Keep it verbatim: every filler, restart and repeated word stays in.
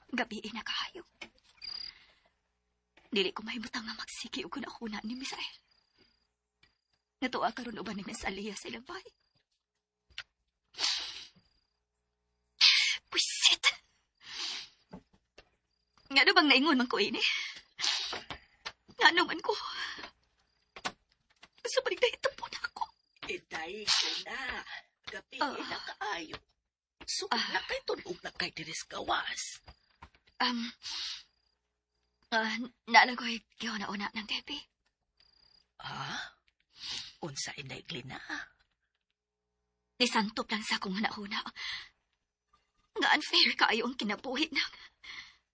Gabi na kayo. Dili ko mahimutang nga magsiki o kunakuna ni Misael. Natuwa karon uban ni Miss Aliyah sa ilang bahay. Pwisit! Nga na bang naingon man ko ini? Nga naman ko. Sa paligdahit po na ako. Itay ko na. Gabi Uh, na kaayo. So, Ah. na kay tunog na kay diris gawas. Um, uh, naalagoy kiyo na una ng tepi. Ha? Unsa inday Glina? Nisantop lang sa akong manahuna. Nga unfair kaayo ang kinabuhi nang.